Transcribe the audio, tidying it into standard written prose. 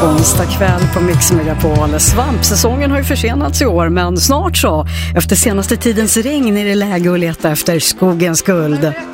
Onsdag kväll på Mix Megapol. Svampsäsongen har ju försenats i år, men snart så. Efter senaste tidens regn är det läge att leta efter skogens guld.